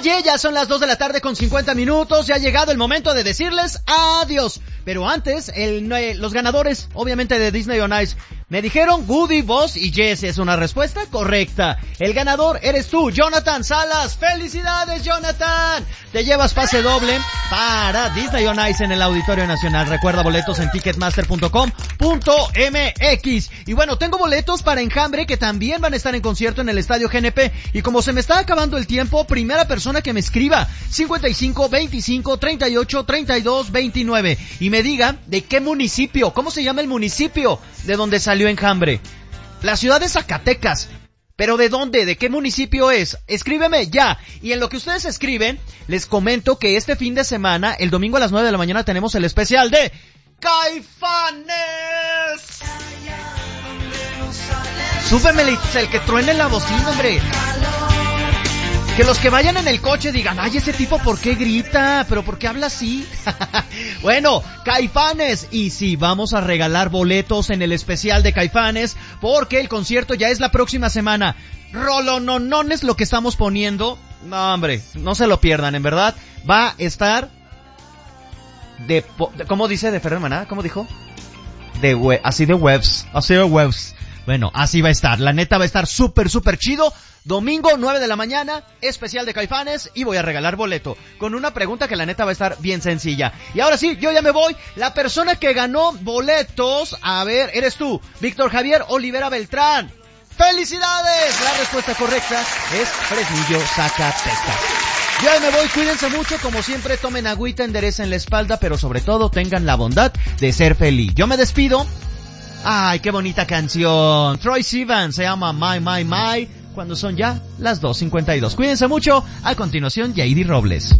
Oye, ya son las 2 de la tarde con 50 minutos, ya ha llegado el momento de decirles adiós. Pero antes, los ganadores, obviamente de Disney on Ice, me dijeron Woody, Buzz y Jesse. ¿Es una respuesta correcta? El ganador eres tú, Jonathan Salas. ¡Felicidades, Jonathan! Te llevas pase doble para Disney on Ice en el Auditorio Nacional. Recuerda, boletos en ticketmaster.com.mx. Y bueno, tengo boletos para Enjambre, que también van a estar en concierto en el Estadio GNP. Y como se me está acabando el tiempo, primera persona que me escriba, 55 25 38 32 29. Y me diga de qué municipio, cómo se llama el municipio de donde salió Enjambre. La ciudad de Zacatecas. ¿Pero de dónde? ¿De qué municipio es? Escríbeme ya. Y en lo que ustedes escriben, les comento que este fin de semana, el domingo a las 9 de la mañana, tenemos el especial de Caifanes. Súbeme el que truene la bocina, hombre. Que los que vayan en el coche digan, ay, ese tipo, ¿por qué grita? ¿Pero por qué habla así? Bueno, Caifanes. Y sí, vamos a regalar boletos en el especial de Caifanes, porque el concierto ya es la próxima semana. Rolononones lo que estamos poniendo. No, hombre, no se lo pierdan, en verdad. Va a estar ¿cómo dice? De Ferrer Maná, ¿cómo dijo? Así de webs. Bueno, así va a estar. La neta va a estar súper chido. Domingo, 9 de la mañana, especial de Caifanes, y voy a regalar boleto con una pregunta que la neta va a estar bien sencilla. Y ahora sí, yo ya me voy. La persona que ganó boletos, a ver, eres tú, Víctor Javier Olivera Beltrán. ¡Felicidades! La respuesta correcta es Fresnillo, Zacatecas. Yo ya me voy, cuídense mucho, como siempre, tomen agüita, enderecen la espalda, pero sobre todo tengan la bondad de ser feliz. Yo me despido. Ay, qué bonita canción. Troye Sivan, se llama My, cuando son ya las 2:52. Cuídense mucho. A continuación, Yairi Robles.